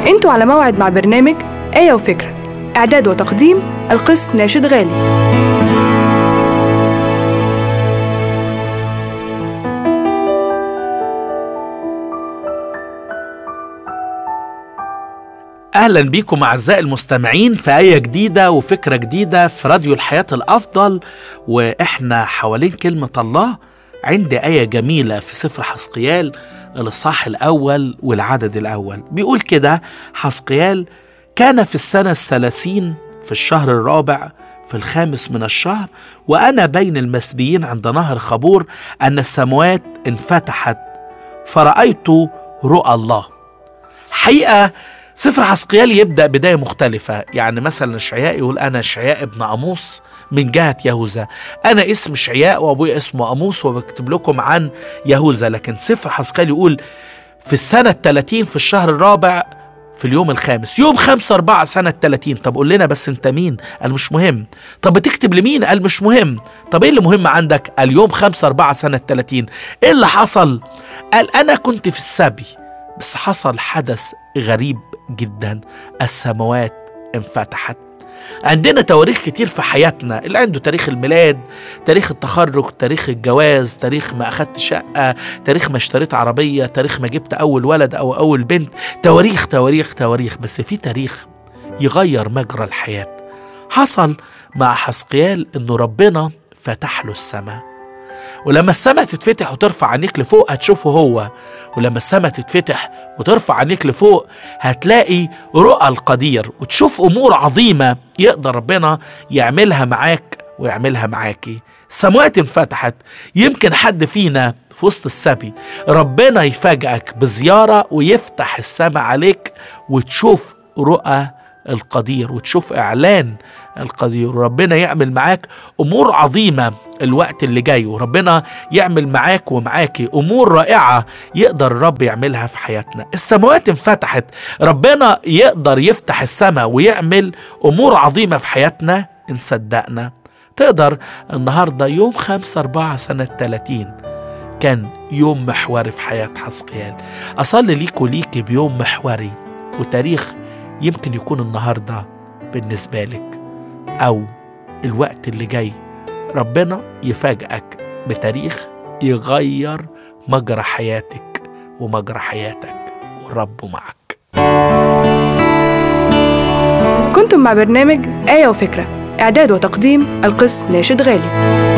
انتوا على موعد مع برنامج آية وفكرة، إعداد وتقديم القس ناشد غالي. أهلا بيكم أعزائي المستمعين في آية جديدة وفكرة جديدة في راديو الحياة الأفضل، وإحنا حوالين كلمة الله. عندي آية جميلة في سفر حزقيال الإصحاح الأول والعدد الأول، بيقول كده حزقيال: كان في السنة 30 في الشهر الرابع في 5 من الشهر، وأنا بين المسبيين عند نهر خبور، أن السماوات انفتحت فرأيت رؤى الله. حقيقة سفر حزقيال يبدأ بداية مختلفة. يعني مثلا إشعياء يقول: أنا إشعياء ابن أموس من جهة يهوذا، أنا اسم إشعياء وأبوي اسمه أموس وبكتب لكم عن يهوذا. لكن سفر حزقيال يقول في السنة 30 في الشهر الرابع في اليوم الخامس، يوم 5/4 سنة 30. طب قول لنا بس أنت مين؟ قال مش مهم. طب بتكتب لمين؟ قال مش مهم. طب إيه اللي مهم عندك؟ قال يوم 5/4 سنة 30. إيه اللي حصل؟ قال أنا كنت في السبي، بس حصل حدث غريب جدا، السماوات انفتحت. عندنا تواريخ كتير في حياتنا، اللي عنده تاريخ الميلاد، تاريخ التخرج، تاريخ الجواز، تاريخ ما أخدت شقة، تاريخ ما اشتريت عربية، تاريخ ما جبت أول ولد أو أول بنت. تواريخ تواريخ تواريخ، بس في تاريخ يغير مجرى الحياة. حصل مع حزقيال إنه ربنا فتح له السماء، ولما السماء تتفتح وترفع عينيك لفوق هتشوفه هو، ولما السماء تتفتح وترفع عينيك لفوق هتلاقي رؤى القدير وتشوف أمور عظيمة يقدر ربنا يعملها معاك ويعملها معاكي. السماوات انفتحت. يمكن حد فينا في وسط السبي ربنا يفاجئك بزيارة ويفتح السماء عليك وتشوف رؤى القدير وتشوف إعلان القدير، وربنا يعمل معاك أمور عظيمة الوقت اللي جاي، وربنا يعمل معاك ومعاكي أمور رائعة يقدر الرب يعملها في حياتنا. السماوات انفتحت، ربنا يقدر يفتح السماء ويعمل أمور عظيمة في حياتنا إن صدقنا. تقدر النهاردة يوم 5/4 سنة 30 كان يوم محوري في حياة حزقيال. أصلي ليك وليك بيوم محوري وتاريخ يمكن يكون النهاردة بالنسبة لك أو الوقت اللي جاي، ربنا يفاجئك بتاريخ يغير مجرى حياتك ومجرى حياتك، والرب معك. كنتم مع برنامج آية وفكرة، إعداد وتقديم القس ناشد غالي.